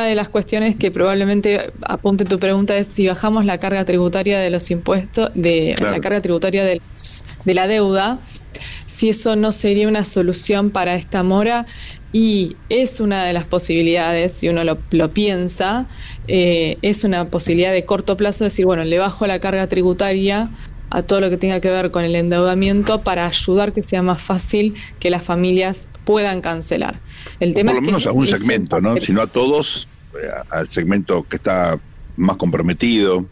una de las cuestiones que probablemente apunte tu pregunta es si bajamos la carga tributaria de los impuestos, la carga tributaria de la deuda, si eso no sería una solución para esta mora. Y es una de las posibilidades, si uno lo piensa, es una posibilidad de corto plazo decir, bueno, le bajo la carga tributaria a todo lo que tenga que ver con el endeudamiento para ayudar que sea más fácil que las familias puedan cancelar. El tema por lo menos a un segmento, ¿no? Si no a todos, al segmento que está más comprometido.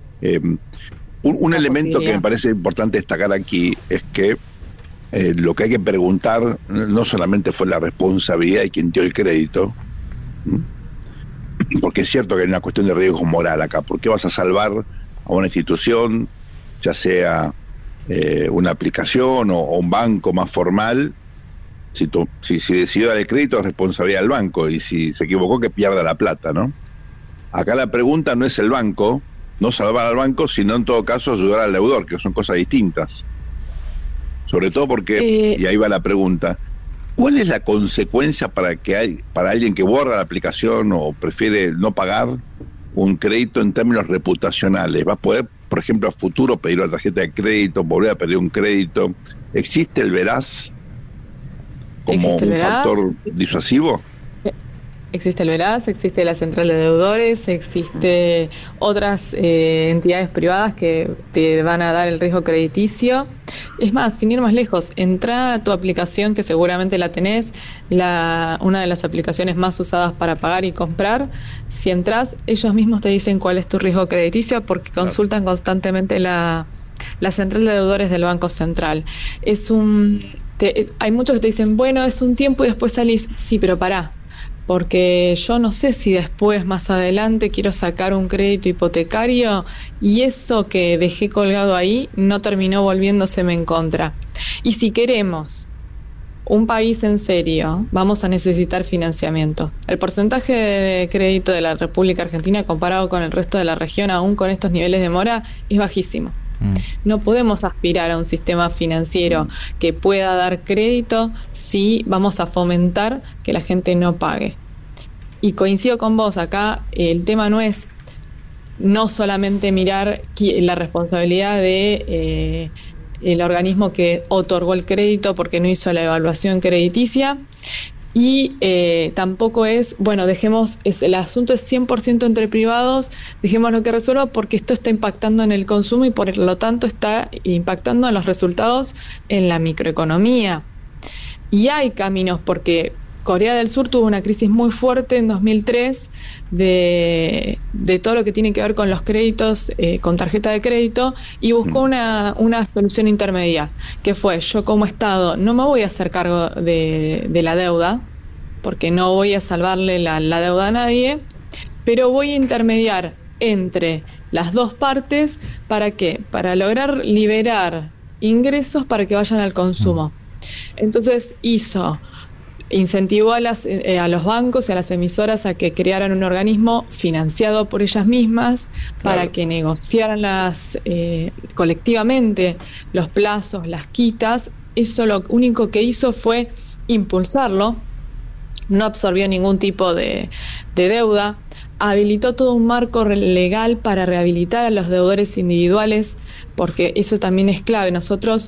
Un elemento que me parece importante destacar aquí es que lo que hay que preguntar no solamente fue la responsabilidad de quien dio el crédito, porque es cierto que hay una cuestión de riesgo moral acá. ¿Por qué vas a salvar a una institución, ya sea una aplicación o un banco más formal? Si decidió dar el crédito es responsabilidad del banco, y si se equivocó que pierda la plata, ¿no? Acá la pregunta no es el banco, no salvar al banco, sino en todo caso ayudar al deudor, que son cosas distintas. Sobre todo porque, y ahí va la pregunta, ¿cuál es la consecuencia para alguien que borra la aplicación o prefiere no pagar un crédito en términos reputacionales? ¿Va a poder, por ejemplo, a futuro pedir una tarjeta de crédito, volver a pedir un crédito? ¿Existe el veraz como un factor disuasivo? Existe el veraz, existe la central de deudores, existe otras entidades privadas que te van a dar el riesgo crediticio. Es más, sin ir más lejos, entra a tu aplicación, que seguramente la tenés, una de las aplicaciones más usadas para pagar y comprar. Si entras, ellos mismos te dicen cuál es tu riesgo crediticio, porque consultan constantemente la central de deudores del Banco Central. Hay muchos que te dicen, bueno, es un tiempo y después salís. Sí, pero pará, porque yo no sé si después, más adelante, quiero sacar un crédito hipotecario y eso que dejé colgado ahí no terminó volviéndoseme en contra. Y si queremos un país en serio, vamos a necesitar financiamiento. El porcentaje de crédito de la República Argentina comparado con el resto de la región, aún con estos niveles de mora, es bajísimo. No podemos aspirar a un sistema financiero que pueda dar crédito si vamos a fomentar que la gente no pague. Y coincido con vos, acá el tema no es no solamente mirar la responsabilidad de el organismo que otorgó el crédito porque no hizo la evaluación crediticia, y tampoco es, bueno, el asunto es 100% entre privados, dejemos lo que resuelva porque esto está impactando en el consumo y por lo tanto está impactando en los resultados en la microeconomía. Y hay caminos, porque Corea del Sur tuvo una crisis muy fuerte en 2003 de todo lo que tiene que ver con los créditos, con tarjeta de crédito, y buscó una solución intermedia, que fue: yo como Estado no me voy a hacer cargo de la deuda, porque no voy a salvarle la deuda a nadie, pero voy a intermediar entre las dos partes. ¿Para qué? Para lograr liberar ingresos para que vayan al consumo. Entonces incentivó a los bancos y a las emisoras a que crearan un organismo financiado por ellas mismas para que negociaran colectivamente los plazos, las quitas. Eso lo único que hizo fue impulsarlo, no absorbió ningún tipo de deuda, habilitó todo un marco legal para rehabilitar a los deudores individuales, porque eso también es clave. Nosotros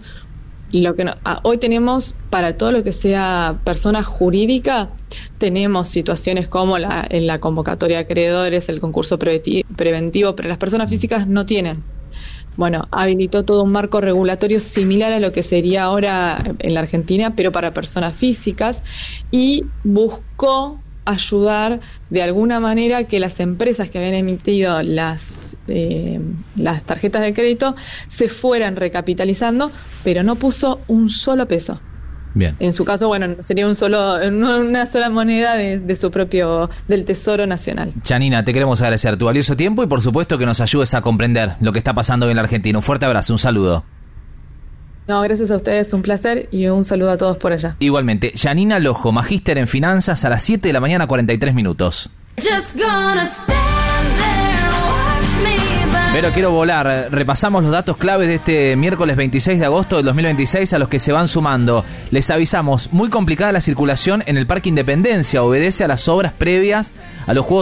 hoy tenemos, para todo lo que sea persona jurídica, tenemos situaciones como en la convocatoria de acreedores, el concurso preventivo, pero las personas físicas no tienen. Bueno, habilitó todo un marco regulatorio similar a lo que sería ahora en la Argentina, pero para personas físicas, y buscó ayudar de alguna manera que las empresas que habían emitido las tarjetas de crédito se fueran recapitalizando, pero no puso un solo peso. Bien. En su caso, bueno, sería una sola moneda de su propio, del Tesoro Nacional. Janina, te queremos agradecer tu valioso tiempo y por supuesto que nos ayudes a comprender lo que está pasando hoy en la Argentina. Un fuerte abrazo, un saludo. No, gracias a ustedes, un placer y un saludo a todos por allá. Igualmente, Janina Lojo, magíster en finanzas, a las 7 de la mañana, 43 minutos. Pero quiero volar. Repasamos los datos claves de este miércoles 26 de agosto del 2026 a los que se van sumando. Les avisamos, muy complicada la circulación en el Parque Independencia, obedece a las obras previas a los Juegos